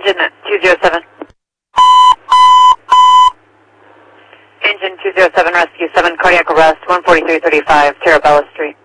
Engine 207. Engine 207, rescue 7, cardiac arrest, 14335, Terabella Street.